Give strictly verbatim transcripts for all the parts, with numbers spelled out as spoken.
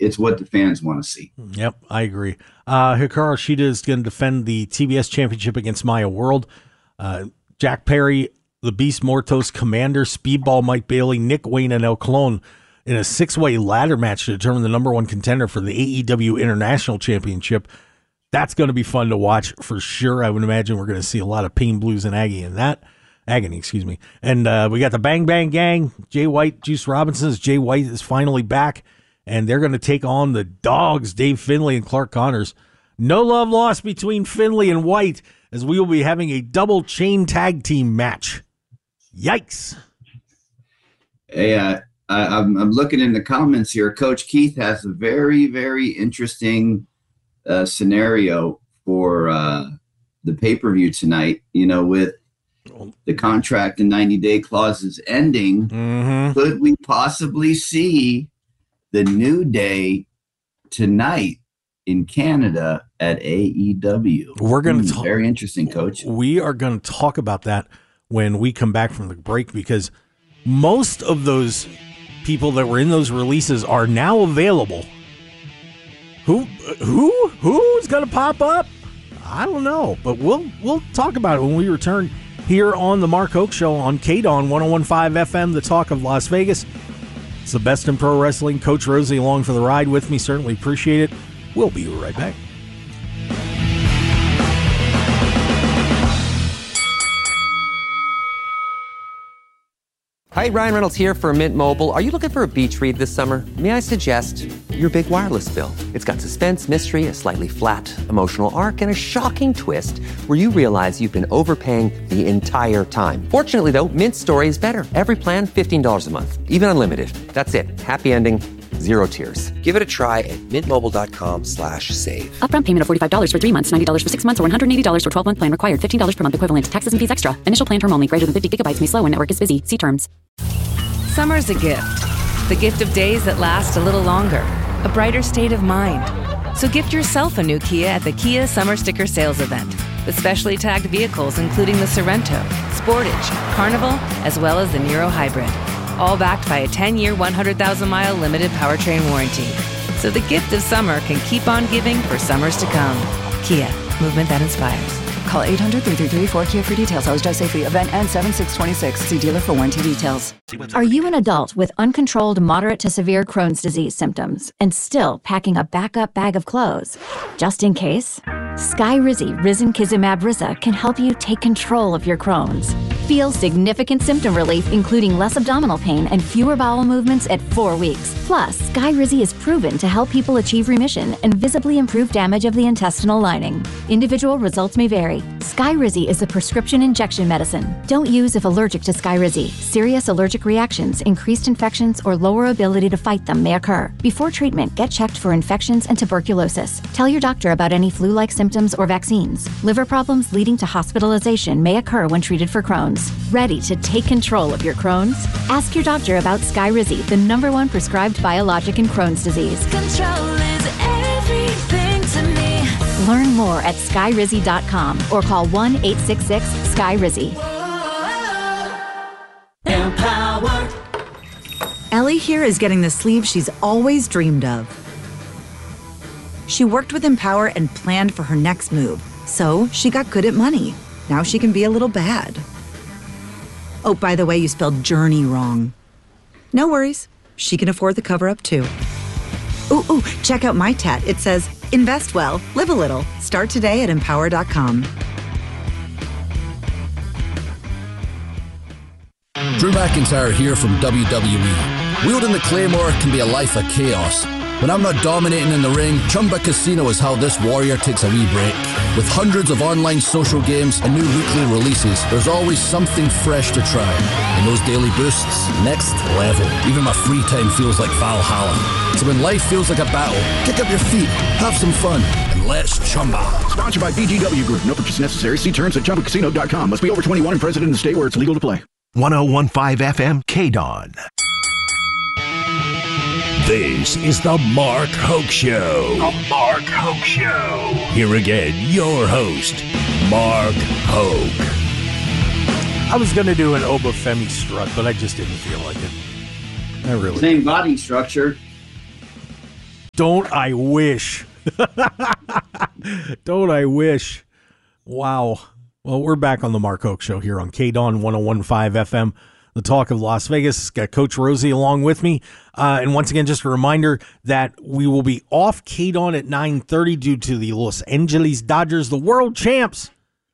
it's what the fans want to see. Yep, I agree. Uh, Hikaru Shida is going to defend the T B S championship against Maya World. Uh, Jack Perry, the Beast Mortos, Commander, Speedball Mike Bailey, Nick Wayne, and El Clone in a six-way ladder match to determine the number one contender for the A E W International Championship. That's going to be fun to watch for sure. I would imagine we're going to see a lot of pain, blues, and agony in that. Agony, excuse me. And uh, we got the Bang Bang Gang, Jay White, Juice Robinson. Jay White is finally back, and they're going to take on the Dogs, Dave Finlay and Clark Connors. No love lost between Finlay and White, as we will be having a double chain tag team match. Yikes. Hey, uh, I, I'm, I'm looking in the comments here. Coach Keith has a very, very interesting uh, scenario for uh, the pay-per-view tonight. You know, with the contract and ninety-day clauses ending, mm-hmm. could we possibly see the New Day tonight in Canada at A E W? We're going to mm, talk. Very interesting, Coach. We are going to talk about that when we come back from the break, because most of those people that were in those releases are now available. Who, who, who's going to pop up? I don't know, but we'll we'll talk about it when we return here on the Mark Hoke Show on K D O N one oh one point five F M, the talk of Las Vegas. It's the best in pro wrestling. Coach Rosie along for the ride with me. Certainly appreciate it. We'll be right back. Hi, Ryan Reynolds here for Mint Mobile. Are you looking for a beach read this summer? May I suggest your big wireless bill? It's got suspense, mystery, a slightly flat, emotional arc, and a shocking twist where you realize you've been overpaying the entire time. Fortunately, though, Mint's story is better. Every plan, fifteen dollars a month. Even unlimited. That's it. Happy ending. Zero tears. Give it a try at mintmobile.com slash save. Upfront payment of forty-five dollars for three months, ninety dollars for six months, or one hundred eighty dollars for twelve-month plan required. fifteen dollars per month equivalent. Taxes and fees extra. Initial plan term only. Greater than fifty gigabytes may slow when network is busy. See terms. Summer's a gift. The gift of days that last a little longer. A brighter state of mind. So gift yourself a new Kia at the Kia Summer Sticker Sales Event. With specially tagged vehicles including the Sorrento, Sportage, Carnival, as well as the Niro Hybrid. All backed by a ten-year, one hundred thousand mile limited powertrain warranty. So the gift of summer can keep on giving for summers to come. Kia, movement that inspires. Call eight hundred, three three three, four K I A for details. Always drive safely. Event ends seven six twenty-six. See dealer for warranty details. Are you an adult with uncontrolled moderate to severe Crohn's disease symptoms and still packing a backup bag of clothes? Just in case? Skyrizi Risankizumab Riza can help you take control of your Crohn's. Feel significant symptom relief, including less abdominal pain and fewer bowel movements at four weeks. Plus, Skyrizi is proven to help people achieve remission and visibly improve damage of the intestinal lining. Individual results may vary. Skyrizi is a prescription injection medicine. Don't use if allergic to Skyrizi. Serious allergic reactions, increased infections, or lower ability to fight them may occur. Before treatment, get checked for infections and tuberculosis. Tell your doctor about any flu-like symptoms or vaccines. Liver problems leading to hospitalization may occur when treated for Crohn's. Ready to take control of your Crohn's? Ask your doctor about Skyrizi, the number one prescribed biologic in Crohn's disease. Control is everything to me. Learn more at skyrizi dot com or call one eight six six S K Y R I Z I. Empower. Ellie here is getting the sleeve she's always dreamed of. She worked with Empower and planned for her next move, so she got good at money. Now she can be a little bad. Oh, by the way, you spelled journey wrong. No worries. She can afford the cover-up, too. Ooh, ooh, check out my tat. It says, invest well, live a little. Start today at empower dot com. Drew McIntyre here from W W E. Wielding the Claymore can be a life of chaos. When I'm not dominating in the ring, Chumba Casino is how this warrior takes a wee break. With hundreds of online social games and new weekly releases, there's always something fresh to try. And those daily boosts, next level. Even my free time feels like Valhalla. So when life feels like a battle, kick up your feet, have some fun, and let's Chumba. Sponsored by B G W Group. No purchase necessary. See terms at Chumba Casino dot com. Must be over twenty-one and present in the state where it's legal to play. one oh one point five F M K D O N. This is the Mark Hoke Show. The Mark Hoke Show. Here again, your host, Mark Hoke. I was going to do an Obafemi strut, but I just didn't feel like it. I really Same body structure. Don't I wish? Don't I wish? Wow. Well, we're back on the Mark Hoke Show here on K D O N one oh one point five F M, the talk of Las Vegas. Got Coach Rosie along with me. Uh, and once again, just a reminder that we will be off K D O N at nine thirty due to the Los Angeles Dodgers, the world champs,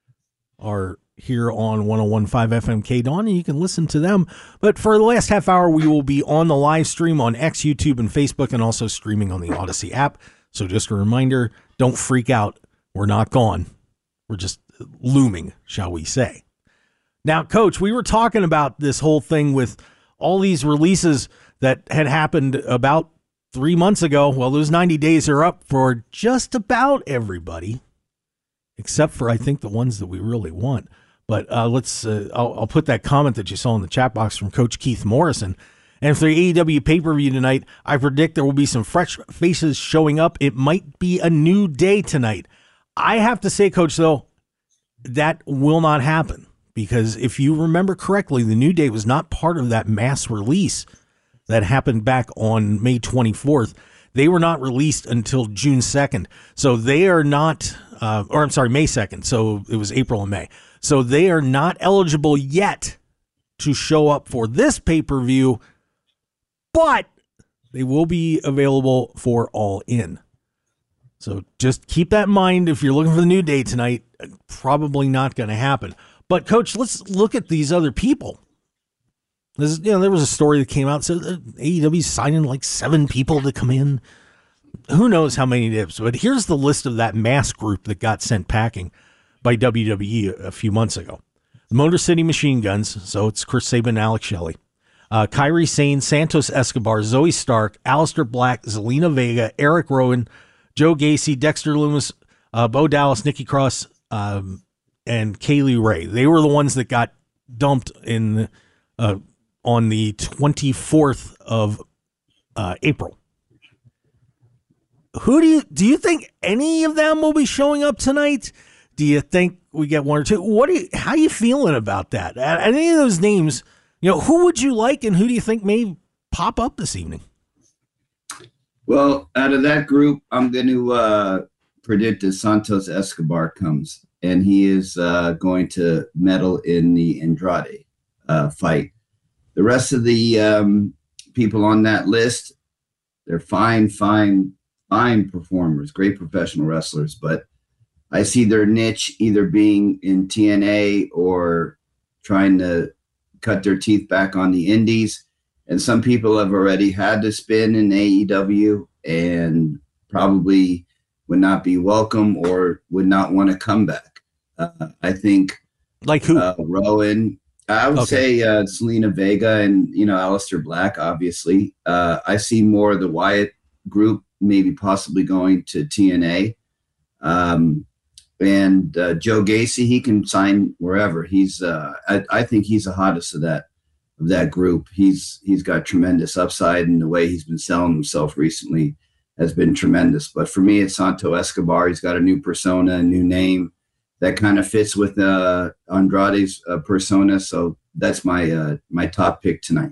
are here on one oh one point five F M K D O N, and you can listen to them. But for the last half hour, we will be on the live stream on X, YouTube, and Facebook, and also streaming on the Odyssey app. So just a reminder, don't freak out. We're not gone. We're just looming, shall we say. Now, Coach, we were talking about this whole thing with all these releases that had happened about three months ago. Well, those ninety days are up for just about everybody, except for, I think, the ones that we really want. But uh, let's, uh, I'll, I'll put that comment that you saw in the chat box from Coach Keith Morrison. And for the A E W pay-per-view tonight, I predict there will be some fresh faces showing up. It might be a new day tonight. I have to say, Coach, though, that will not happen, because if you remember correctly, the New Day was not part of that mass release that happened back on May twenty-fourth. They were not released until June second. So they are not, uh, or I'm sorry, May second. So it was April and May. So they are not eligible yet to show up for this pay-per-view, but they will be available for All In. So just keep that in mind if you're looking for the New Day tonight. Probably not going to happen. But, Coach, let's look at these other people. This, you know, there was a story that came out that said A E W's signing like seven people to come in. Who knows how many it is. But here's the list of that mass group that got sent packing by W W E a, a few months ago. The Motor City Machine Guns, so it's Chris Sabin and Alex Shelley. Uh, Kairi Sane, Santos Escobar, Zoe Stark, Aleister Black, Zelina Vega, Eric Rowan, Joe Gacy, Dexter Loomis, uh, Bo Dallas, Nikki Cross, um, and Kaylee Ray. They were the ones that got dumped in uh, on the twenty-fourth of uh, April. Who do you do you think any of them will be showing up tonight? Do you think we get one or two? What do you, how are you feeling about that? Any of those names, you know, who would you like, and who do you think may pop up this evening? Well, out of that group, I'm going to uh, predict that Santos Escobar comes, and he is uh, going to medal in the Andrade uh, fight. The rest of the um, people on that list, they're fine, fine, fine performers, great professional wrestlers, but I see their niche either being in T N A or trying to cut their teeth back on the indies. And some people have already had to spin in A E W and probably would not be welcome or would not want to come back. Uh, I think like who? Uh, Rowan. I would Okay. say uh, Zelina Vega and, you know, Aleister Black, obviously. Uh, I see more of the Wyatt group, maybe possibly going to T N A. Um, and uh, Joe Gacy, he can sign wherever. He's, uh, I, I think he's the hottest of that of that group. He's he's got tremendous upside, and the way he's been selling himself recently has been tremendous. But for me, it's Santo Escobar. He's got a new persona, a new name that kind of fits with uh, Andrade's uh, persona. So that's my uh, my top pick tonight.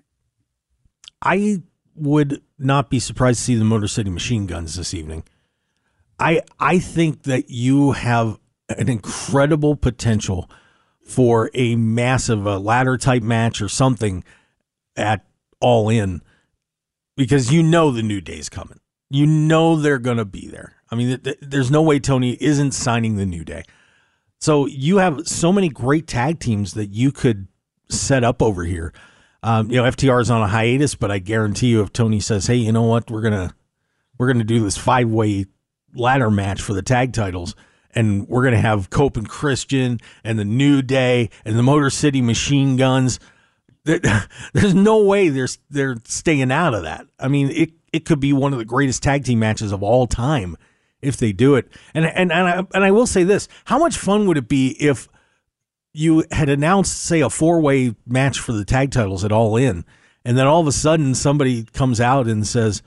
I would not be surprised to see the Motor City Machine Guns this evening. I I think that you have an incredible potential for a massive uh, ladder type match or something at All In, because you know the New Day's coming. You know they're going to be there. I mean, th- th- there's no way Tony isn't signing the New Day. So you have so many great tag teams that you could set up over here. Um, you know, F T R is on a hiatus, but I guarantee you, if Tony says, "Hey, you know what? We're gonna we're gonna do this five way ladder match for the tag titles, and we're gonna have Cope and Christian and the New Day and the Motor City Machine Guns." There's no way they're they're staying out of that. I mean, it it could be one of the greatest tag team matches of all time if they do it. And and and I, and I will say this: how much fun would it be if you had announced, say, a four-way match for the tag titles at All In, and then all of a sudden somebody comes out and says,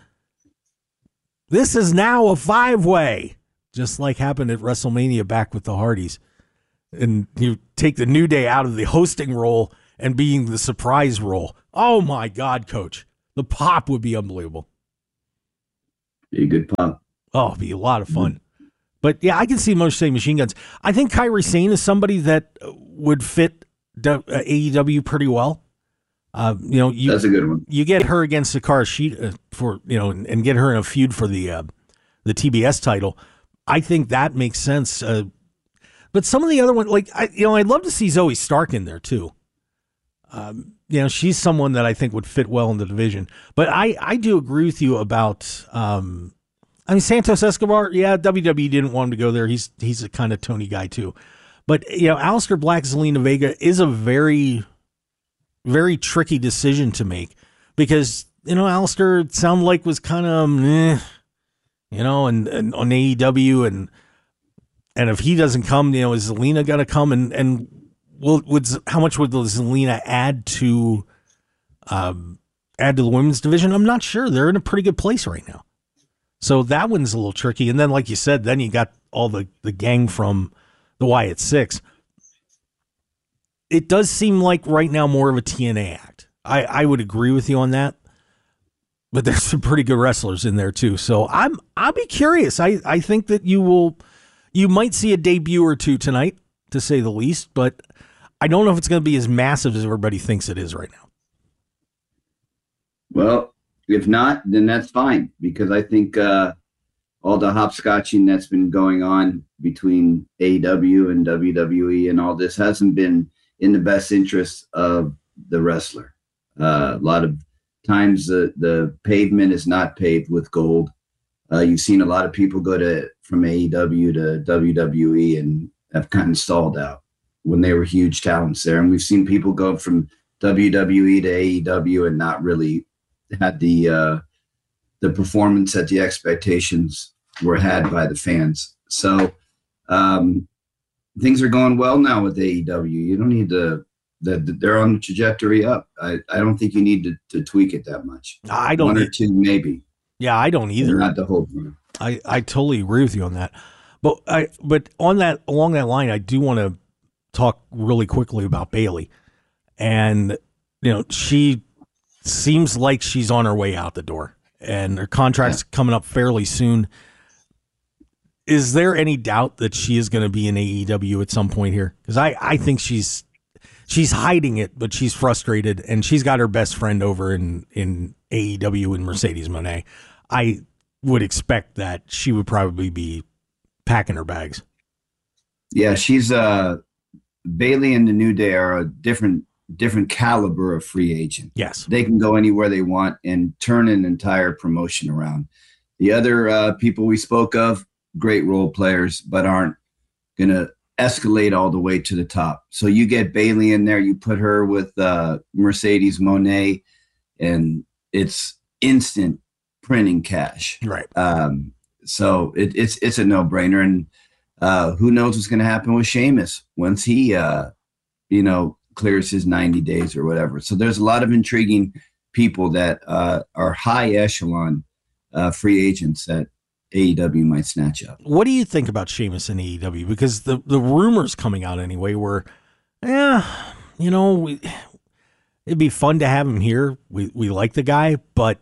"This is now a five-way," just like happened at WrestleMania back with the Hardys. And you take the New Day out of the hosting role and being the surprise role. Oh, my God, Coach. The pop would be unbelievable. Be a good pop. Oh, it'd be a lot of fun. But yeah, I can see Motor City Machine Guns. I think Kairi Sane is somebody that would fit A E W pretty well. Uh, you know, you, that's a good one. You get her against Hikaru Shida for you know, and, and get her in a feud for the uh, the T B S title. I think that makes sense. Uh, but some of the other ones, like I, you know, I'd love to see Zoe Stark in there too. Um, you know, she's someone that I think would fit well in the division. But I, I do agree with you about. Um, I mean, Santos Escobar. Yeah, W W E didn't want him to go there. He's he's a kind of Tony guy too. But you know, Aleister Black, Zelina Vega is a very very tricky decision to make because, you know, Aleister, it sounded like was kind of, eh, you know, and, and on A E W and, and if he doesn't come, you know, is Zelina going to come and, and will, would, how much would Zelina add to, um, add to the women's division? I'm not sure. They're in a pretty good place right now. So that one's a little tricky. And then, like you said, then you got all the, the gang from the Wyatt Six. It does seem like right now more of a T N A act. I, I would agree with you on that. But there's some pretty good wrestlers in there too. So I'm I'll be curious. I, I think that you will you might see a debut or two tonight, to say the least, but I don't know if it's going to be as massive as everybody thinks it is right now. Well, if not, then that's fine, because I think uh, all the hopscotching that's been going on between A E W and W W E and all this hasn't been in the best interest of the wrestler. Uh, a lot of times the, the pavement is not paved with gold. Uh, you've seen a lot of people go to from A E W to W W E and have kind of stalled out when they were huge talents there. And we've seen people go from W W E to A E W and not really had the uh, the performance that the expectations were had by the fans. So um, things are going well now with A E W. You don't need to, the, the, they're on the trajectory up. I, I don't think you need to, to tweak it that much. I don't. One or two, maybe. Yeah, I don't either. Not the whole thing. I, I totally agree with you on that. But I but on that along that line, I do want to talk really quickly about Bayley. And, you know, she seems like she's on her way out the door. And her contract's yeah. coming up fairly soon. Is there any doubt that she is going to be in A E W at some point here? Because I, I think she's she's hiding it, but she's frustrated, and she's got her best friend over in, in A E W and Mercedes Moné. I would expect that she would probably be packing her bags. Yeah, she's uh, Bayley and the New Day are a different different caliber of free agent. Yes, they can go anywhere they want and turn an entire promotion around. The other uh, people we spoke of, great role players, but aren't going to escalate all the way to the top. So you get Bayley in there, you put her with uh, Mercedes Moné, and it's instant printing cash. Right. Um, so it, it's it's a no-brainer. And uh, who knows what's going to happen with Sheamus once he, uh, you know, clears his ninety days or whatever. So there's a lot of intriguing people that uh, are high echelon uh, free agents that A E W might snatch up. What do you think about Sheamus in A E W? Because the, the rumors coming out anyway were, yeah, you know, we, it'd be fun to have him here. We we like the guy, but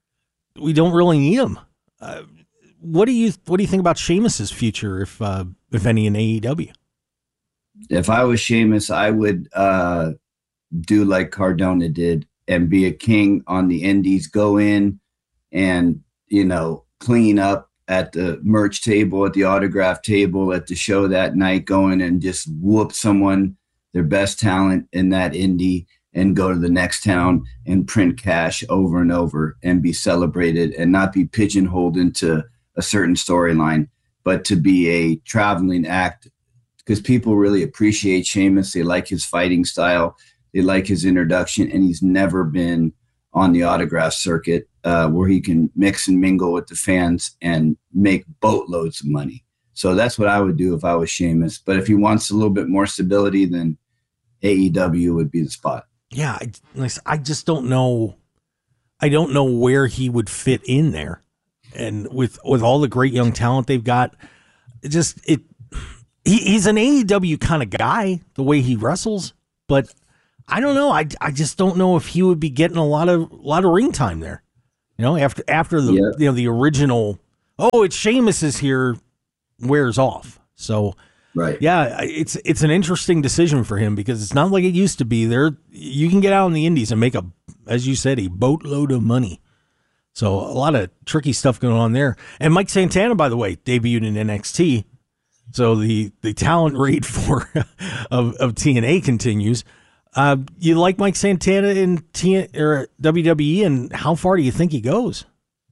we don't really need him. Uh, what do you what do you think about Sheamus's future, if uh, if any, in A E W? If I was Sheamus, I would uh, do like Cardona did and be a king on the indies. Go in and, you know, clean up at the merch table, at the autograph table, at the show that night, going and just whoop someone, their best talent in that indie, and go to the next town and print cash over and over and be celebrated and not be pigeonholed into a certain storyline, but to be a traveling act, because people really appreciate Sheamus. They like his fighting style. They like his introduction, and he's never been on the autograph circuit uh, where he can mix and mingle with the fans and make boatloads of money. So that's what I would do if I was Sheamus. But if he wants a little bit more stability, then A E W would be the spot. Yeah, I, I just don't know. I don't know where he would fit in there. And with, with all the great young talent they've got, it just it he, he's an A E W kind of guy, the way he wrestles, but I don't know. I, I just don't know if he would be getting a lot of a lot of ring time there. You know, after after the Yeah. you know the original, oh, it's Sheamus is here, wears off. So, right, yeah, it's it's an interesting decision for him because it's not like it used to be. There, you can get out in the Indies and make a, as you said, a boatload of money. So a lot of tricky stuff going on there. And Mike Santana, by the way, debuted in N X T. So the the talent raid for of of T N A continues. Uh, you like Mike Santana in T or W W E, and how far do you think he goes?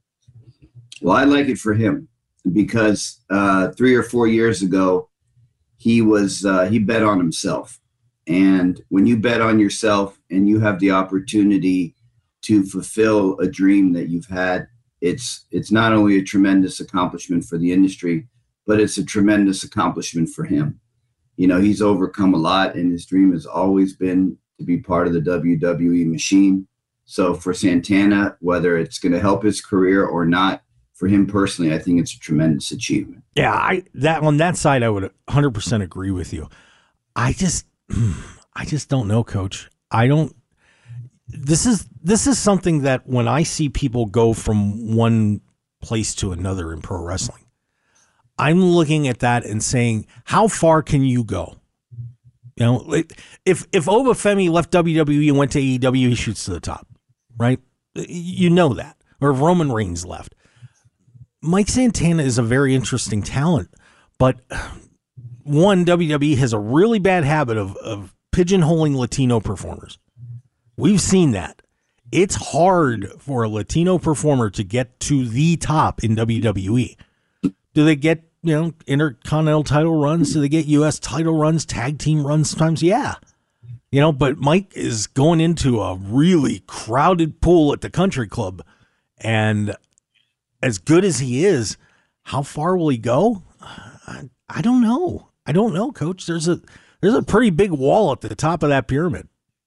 Well, I like it for him because uh, three or four years ago, he was uh, he bet on himself, and when you bet on yourself and you have the opportunity to fulfill a dream that you've had, it's it's not only a tremendous accomplishment for the industry, but it's a tremendous accomplishment for him. You know, he's overcome a lot, and his dream has always been to be part of the W W E machine. So for Santana, whether it's going to help his career or not, for him personally, I think it's a tremendous achievement. Yeah, I that on that side, I would one hundred percent agree with you. I just, I just don't know, Coach. I don't. This is this is something that when I see people go from one place to another in pro wrestling, I'm looking at that and saying, how far can you go? You know, if if Obafemi left W W E and went to A E W, he shoots to the top, right? You know that. Or if Roman Reigns left. Mike Santana is a very interesting talent, but one, W W E has a really bad habit of, of pigeonholing Latino performers. We've seen that. It's hard for a Latino performer to get to the top in W W E. Do they get, you know, intercontinental title runs? Do they get U S title runs, tag team runs sometimes? Yeah. You know, but Mike is going into a really crowded pool at the country club. And as good as he is, how far will he go? I, I don't know. I don't know, Coach. There's a there's a pretty big wall at the top of that pyramid.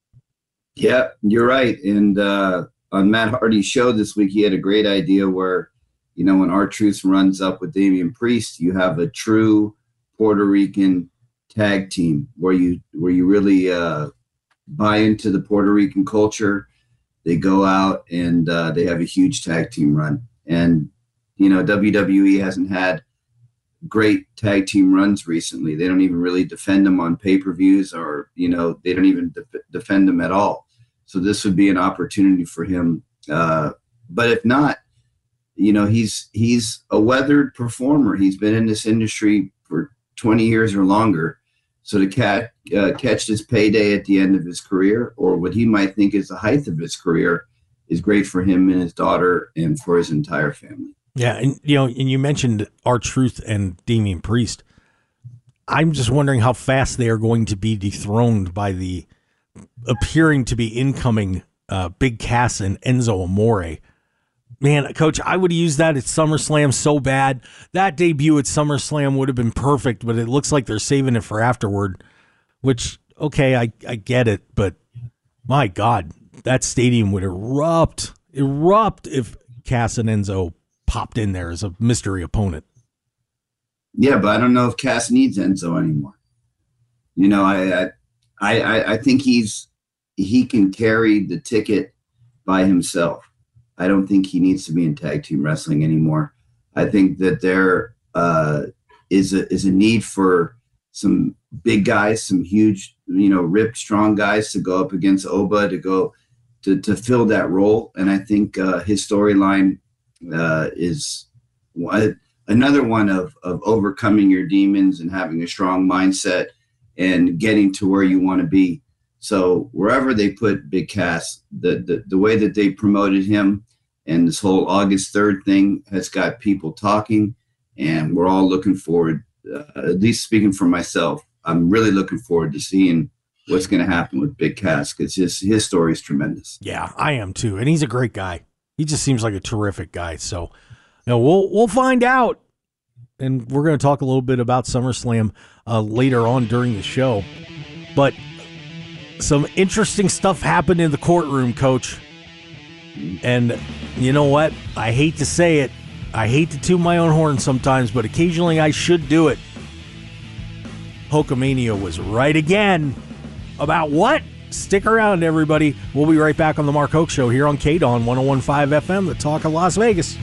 Yeah, you're right. And uh, on Matt Hardy's show this week, he had a great idea where, you know, when R-Truth runs up with Damian Priest, you have a true Puerto Rican tag team where you where you really uh, buy into the Puerto Rican culture. They go out and uh, they have a huge tag team run. And, you know, W W E hasn't had great tag team runs recently. They don't even really defend them on pay-per-views, or, you know, they don't even def- defend them at all. So this would be an opportunity for him. Uh, but if not, you know, he's he's a weathered performer. He's been in this industry for twenty years or longer. So to cat, uh, catch this payday at the end of his career, or what he might think is the height of his career, is great for him and his daughter and for his entire family. Yeah, and you know, and you mentioned R-Truth and Damian Priest. I'm just wondering how fast they are going to be dethroned by the appearing to be incoming uh, Big Cass and Enzo Amore. Man, Coach, I would have used that at SummerSlam so bad. That debut at SummerSlam would have been perfect, but it looks like they're saving it for afterward, which, okay, I, I get it, but my God, that stadium would erupt, erupt if Cass and Enzo popped in there as a mystery opponent. Yeah, but I don't know if Cass needs Enzo anymore. You know, I I I, I think he's he can carry the ticket by himself. I don't think he needs to be in tag team wrestling anymore. I think that there uh, is a is a need for some big guys, some huge, you know, ripped, strong guys to go up against Oba to go to to fill that role. And I think uh, his storyline uh, is one, another one of of overcoming your demons and having a strong mindset and getting to where you want to be. So wherever they put Big Cass, the, the the way that they promoted him and this whole August third thing has got people talking, and we're all looking forward, uh, at least speaking for myself, I'm really looking forward to seeing what's going to happen with Big Cass, because his, his story is tremendous. Yeah, I am too. And he's a great guy. He just seems like a terrific guy. So you know, we'll we'll find out. And we're going to talk a little bit about SummerSlam uh, later on during the show. But some interesting stuff happened in the courtroom, Coach. And you know what? I hate to say it. I hate to toot my own horn sometimes, but occasionally I should do it. Hulkamania was right again. About what? Stick around, everybody. We'll be right back on the Mark Hoke Show here on K D O N one oh one point five F M, the talk of Las Vegas.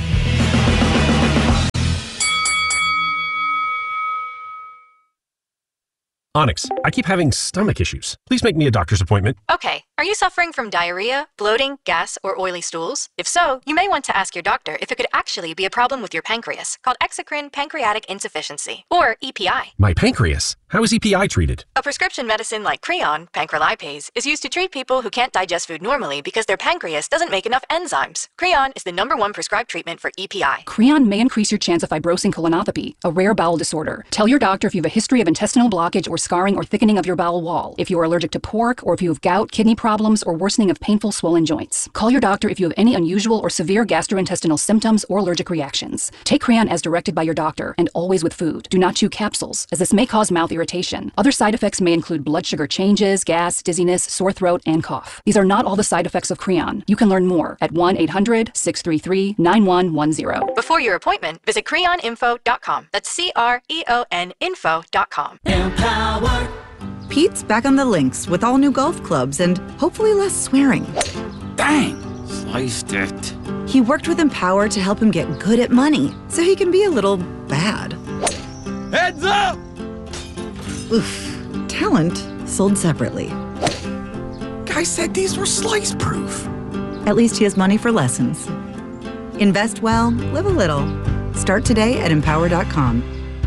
Onyx, I keep having stomach issues. Please make me a doctor's appointment. Okay, are you suffering from diarrhea, bloating, gas, or oily stools? If so, you may want to ask your doctor if it could actually be a problem with your pancreas, called exocrine pancreatic insufficiency, or E P I. My pancreas? How is E P I treated? A prescription medicine like Creon, pancrelipase, is used to treat people who can't digest food normally because their pancreas doesn't make enough enzymes. Creon is the number one prescribed treatment for E P I. Creon may increase your chance of fibrosing colonopathy, a rare bowel disorder. Tell your doctor if you have a history of intestinal blockage or scarring or thickening of your bowel wall, if you are allergic to pork, or if you have gout, kidney problems, or worsening of painful swollen joints. Call your doctor if you have any unusual or severe gastrointestinal symptoms or allergic reactions. Take Creon as directed by your doctor, and always with food. Do not chew capsules, as this may cause mouth irritation. Other side effects may include blood sugar changes, gas, dizziness, sore throat, and cough. These are not all the side effects of Creon. You can learn more at one eight hundred, six three three, nine one one zero. Before your appointment, visit creon info dot com. That's C R E O N info dot com. Empower. Pete's back on the links with all new golf clubs and hopefully less swearing. Dang, sliced it. He worked with Empower to help him get good at money, so he can be a little bad. Heads up! Oof. Talent sold separately. Guy said these were slice proof. At least he has money for lessons. Invest well, live a little. Start today at empower dot com.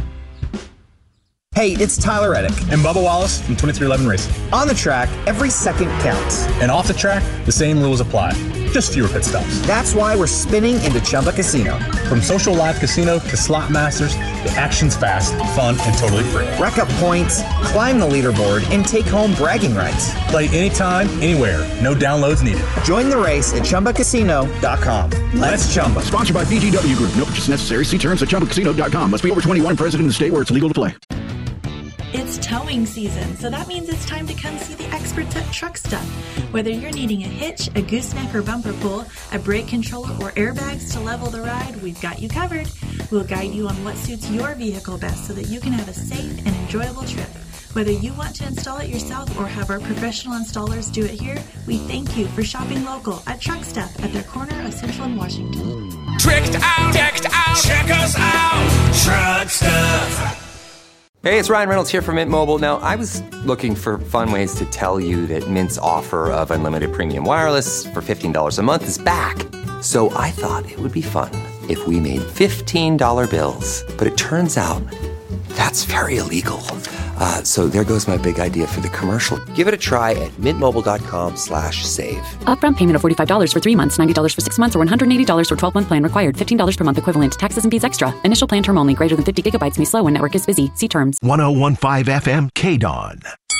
Hey, it's Tyler Reddick and Bubba Wallace from twenty-three eleven Racing. On the track, every second counts. And off the track, the same rules apply. Just fewer pit stops. That's why we're spinning into Chumba Casino. From social live casino to slot masters, the action's fast, fun, and totally free. Rack up points, climb the leaderboard, and take home bragging rights. Play anytime, anywhere. No downloads needed. Join the race at chumba casino dot com. Let's Chumba. Sponsored by B G W Group. No purchase necessary. See terms at chumba casino dot com. Must be over twenty-one and present in the state where it's legal to play. It's towing season, so that means it's time to come see the experts at Truck Stuff. Whether you're needing a hitch, a gooseneck or bumper pull, a brake controller, or airbags to level the ride, we've got you covered. We'll guide you on what suits your vehicle best so that you can have a safe and enjoyable trip. Whether you want to install it yourself or have our professional installers do it here, we thank you for shopping local at Truck Stuff at their corner of Central and Washington. Tricked out, decked out, check us out, Truck Stuff. Hey, it's Ryan Reynolds here from Mint Mobile. Now, I was looking for fun ways to tell you that Mint's offer of unlimited premium wireless for fifteen dollars a month is back. So I thought it would be fun if we made fifteen dollar bills. But it turns out that's very illegal. Uh, so there goes my big idea for the commercial. Give it a try at mintmobile.com slash save. Upfront payment of forty-five dollars for three months, ninety dollars for six months, or one hundred eighty dollars for twelve-month plan required. fifteen dollars per month equivalent. Taxes and fees extra. Initial plan term only. Greater than fifty gigabytes may slow when network is busy. See terms. one oh one point five F M K D O N.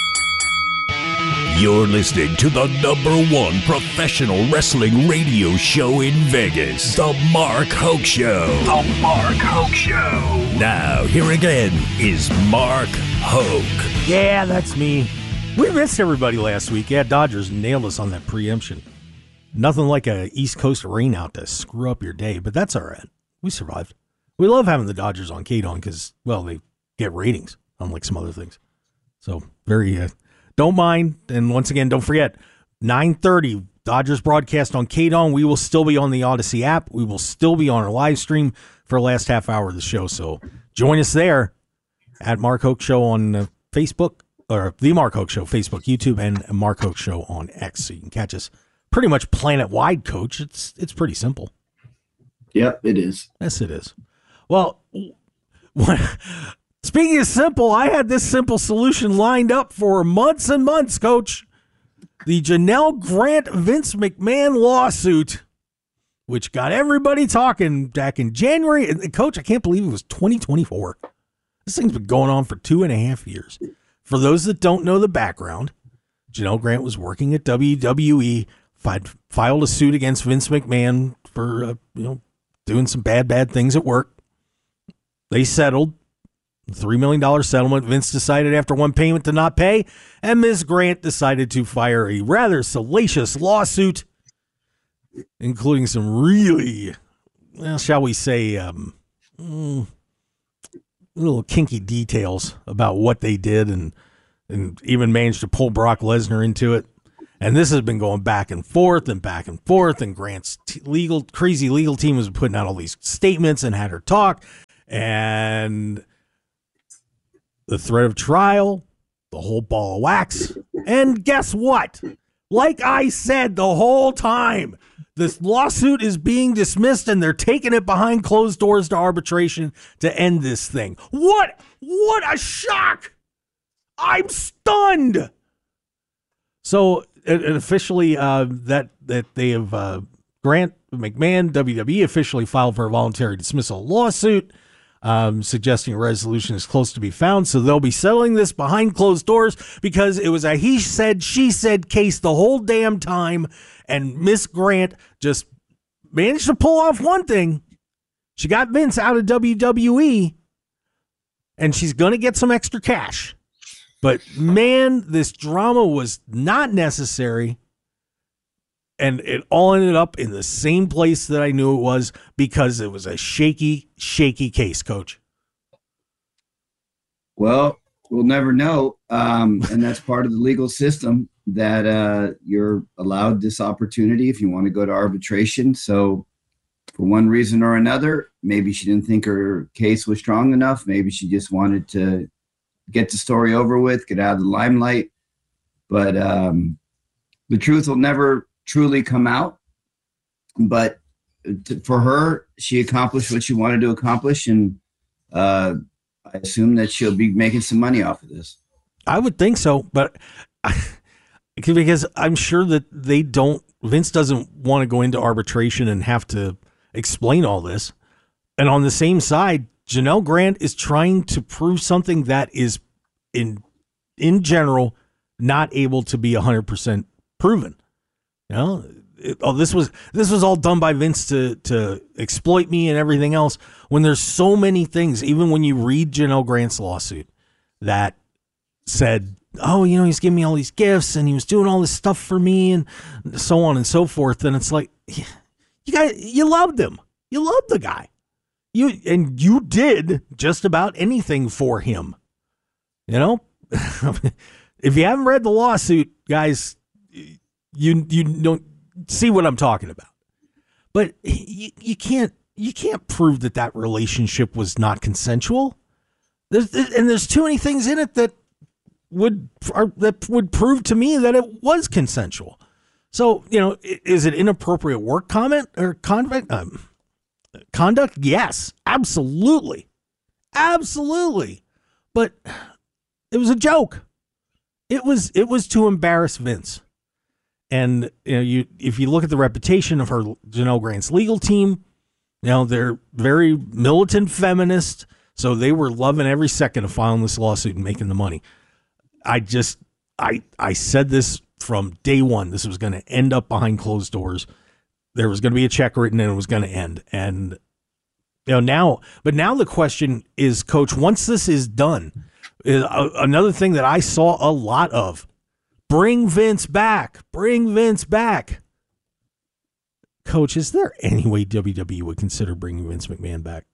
You're listening to the number one professional wrestling radio show in Vegas, The Mark Hoke Show. The Mark Hoke Show. Now, here again is Mark Hoke. Yeah, that's me. We missed everybody last week. Yeah, Dodgers nailed us on that preemption. Nothing like a East Coast rain out to screw up your day, but that's all right. We survived. We love having the Dodgers on K D O N because, well, they get ratings, unlike some other things. So, very... Uh, Don't mind, and once again, don't forget, nine thirty, Dodgers broadcast on K D O N. We will still be on the Odyssey app. We will still be on our live stream for the last half hour of the show, so join us there at Mark Hoke Show on uh, Facebook, or The Mark Hoke Show, Facebook, YouTube, and Mark Hoke Show on X, so you can catch us pretty much planet-wide, Coach. It's, it's pretty simple. Yep, it is. Yes, it is. Well, what... Speaking of simple, I had this simple solution lined up for months and months, Coach. The Janelle Grant Vince McMahon lawsuit, which got everybody talking back in January. And, Coach, I can't believe it was twenty twenty-four. This thing's been going on for two and a half years. For those that don't know the background, Janelle Grant was working at W W E, filed a suit against Vince McMahon for uh, you know doing some bad, bad things at work. They settled. three million dollars settlement. Vince decided after one payment to not pay, and Miz Grant decided to fire a rather salacious lawsuit, including some really, well, shall we say, um, mm, little kinky details about what they did and and even managed to pull Brock Lesnar into it. And this has been going back and forth and back and forth. And Grant's t- legal, crazy legal team was putting out all these statements and had her talk. And the threat of trial, the whole ball of wax. And guess what? Like I said the whole time, this lawsuit is being dismissed and they're taking it behind closed doors to arbitration to end this thing. What? What a shock! I'm stunned. So, and officially, uh, that that they have uh, Grant McMahon, W W E, officially filed for a voluntary dismissal lawsuit, um, suggesting a resolution is close to be found. So they'll be settling this behind closed doors because it was a he said, she said case the whole damn time. And Miss Grant just managed to pull off one thing. She got Vince out of W W E, and she's going to get some extra cash. But, man, this drama was not necessary, and it all ended up in the same place that I knew it was because it was a shaky, shaky case, Coach. Well, we'll never know, um, and that's part of the legal system that uh, you're allowed this opportunity if you want to go to arbitration. So for one reason or another, maybe she didn't think her case was strong enough. Maybe she just wanted to get the story over with, get out of the limelight. But um, the truth will never truly come out. But to, for her, she accomplished what she wanted to accomplish. And uh, I assume that she'll be making some money off of this. I would think so. But I, because I'm sure that they don't, Vince doesn't want to go into arbitration and have to explain all this. And on the same side, Janelle Grant is trying to prove something that is in in general not able to be one hundred percent proven. You know, it, oh, this was this was all done by Vince to to exploit me and everything else, when there's so many things, even when you read Janelle Grant's lawsuit, that said, oh, you know, he's giving me all these gifts and he was doing all this stuff for me and so on and so forth. And it's like, you guys, you loved him. You loved the guy. You and you did just about anything for him. You know, if you haven't read the lawsuit, guys, you you don't see what I'm talking about. But you, you can't you can't prove that that relationship was not consensual. There's, and there's too many things in it that would are, that would prove to me that it was consensual. So, you know, is it inappropriate work comment or conduct? Um, conduct? Yes, absolutely. Absolutely. But it was a joke. It was it was to embarrass Vince. And you know, you if you look at the reputation of her Janelle Grant's legal team, you know, they're very militant feminist, so they were loving every second of filing this lawsuit and making the money. I just I I said this from day one. This was going to end up behind closed doors. There was going to be a check written and it was going to end. And you know, now, but now the question is, Coach, once this is done, is a, another thing that I saw a lot of, bring Vince back, bring Vince back. Coach, is there any way W W E would consider bringing Vince McMahon back?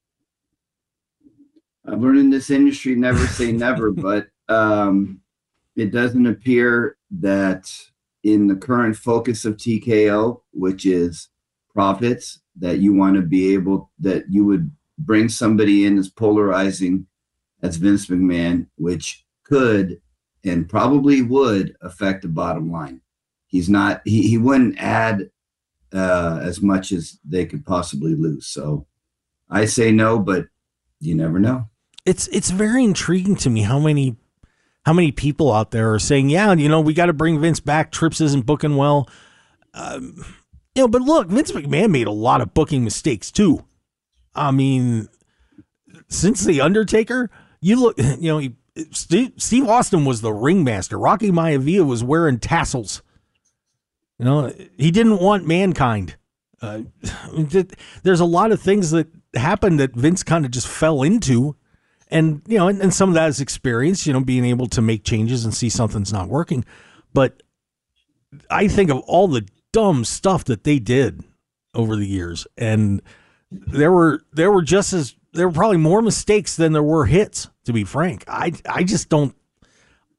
I've learned in this industry, never say never, but um, it doesn't appear that in the current focus of T K O, which is profits, that you want to be able, that you would bring somebody in as polarizing as Vince McMahon, which could and probably would affect the bottom line. He's not, he, he wouldn't add uh, as much as they could possibly lose. So I say no, but you never know. It's, it's very intriguing to me how many, how many people out there are saying, yeah, you know, we got to bring Vince back. Trips isn't booking well. Um, you know, but look, Vince McMahon made a lot of booking mistakes too. I mean, since The Undertaker, you look, you know, he, Steve, Steve Austin was the ringmaster. Rocky Maivia was wearing tassels. You know, he didn't want Mankind. Uh, there's a lot of things that happened that Vince kind of just fell into. And, you know, and, and some of that is experience, you know, being able to make changes and see something's not working. But I think of all the dumb stuff that they did over the years. And there were, there were just as, there were probably more mistakes than there were hits, to be frank. I, I just don't,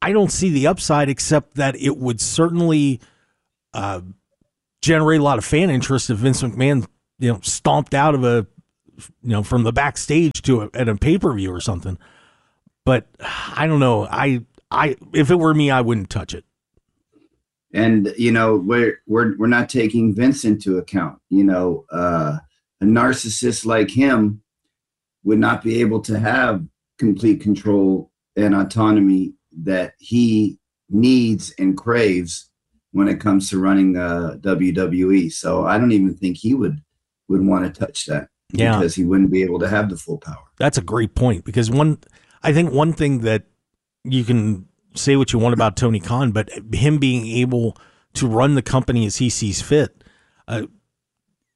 I don't see the upside except that it would certainly uh, generate a lot of fan interest if Vince McMahon, you know, stomped out of a, you know, from the backstage to a, at a pay-per-view or something. But I don't know. I, I, if it were me, I wouldn't touch it. And, you know, we're, we're, we're not taking Vince into account. You know, uh, a narcissist like him would not be able to have complete control and autonomy that he needs and craves when it comes to running uh, W W E. So I don't even think he would would want to touch that, yeah, because he wouldn't be able to have the full power. That's a great point, because one, I think one thing that you can say what you want about Tony Khan, but him being able to run the company as he sees fit, uh,